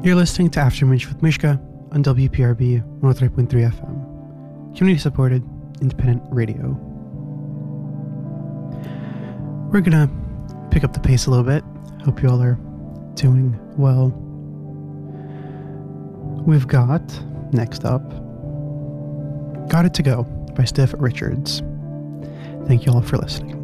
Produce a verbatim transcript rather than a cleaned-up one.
You're listening to After Midge with Mishka on W P R B one oh three point three F M, community-supported, independent radio. We're gonna pick up the pace a little bit. Hope you all are doing well. We've got, next up, Got It To Go by Steph Richards. Thank you all for listening.